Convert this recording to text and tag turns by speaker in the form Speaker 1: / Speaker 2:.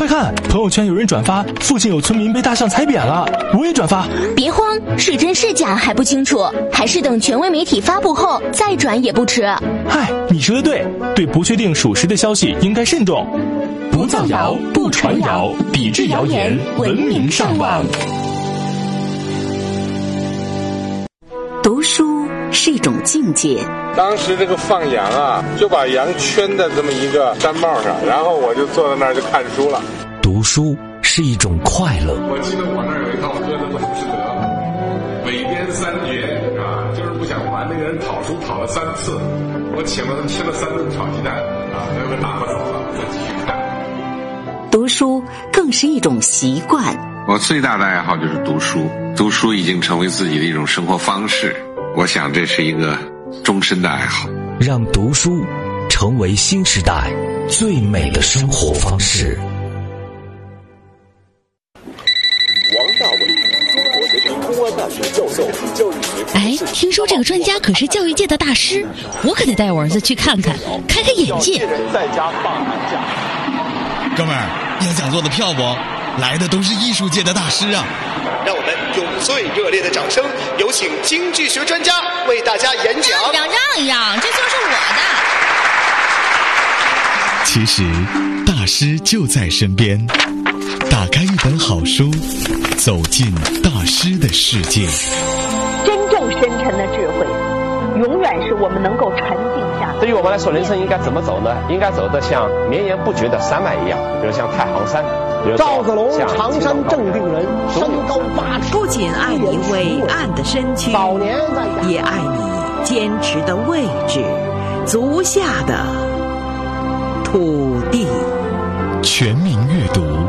Speaker 1: 看，朋友圈有人转发附近有村民被大象踩扁了，我也转发。
Speaker 2: 别慌，是真是假还不清楚，还是等权威媒体发布后再转也不迟。
Speaker 1: 嗨，你说的对，对不确定属实的消息应该慎重。不造谣，不传谣，抵制谣言，文明上网。
Speaker 3: 读书是一种境界。
Speaker 4: 当时这个放羊啊，就把羊圈在这么一个毡帽上，然后我就坐在那儿就看书了。
Speaker 5: 读书是一种快乐。
Speaker 4: 我记得我那儿有一套鸽子不是德，尾编3绝啊，就是不想还那个人讨书讨了3次，我请了他吃了3顿炒鸡蛋啊，那个打发走了，我继续看。
Speaker 3: 读书更是一种习惯。
Speaker 6: 我最大的爱好就是读书，读书已经成为自己的一种生活方式，我想这是一个终身的爱好。
Speaker 5: 让读书成为新时代最美的生活方式。
Speaker 7: 王大伟，中国人民公安大学教授，教育学。
Speaker 8: 哎，听说这个专家可是教育界的大师，我可得带我儿子去看看，开开眼界。
Speaker 7: 在家放寒假。
Speaker 9: 哥们儿，要讲座的票不？来的都是艺术界的大师啊！
Speaker 10: 让我们用最热烈的掌声，有请京剧学专家为大家演讲。
Speaker 8: 让一让，这就是我的。
Speaker 9: 其实，大师就在身边。打开一本好书，走进大师的世界。
Speaker 11: 真正深沉的智慧，永远是我们能够沉静下。
Speaker 12: 对于我们来说，人生应该怎么走呢？应该走得像绵延不绝的山脉一样，比如像太行山。
Speaker 13: 赵子龙，常山正定人，身高8尺。
Speaker 14: 不仅爱你伟岸的身躯，
Speaker 13: 早年
Speaker 14: 也爱你坚持的位置，足下的土地。
Speaker 9: 全民阅读。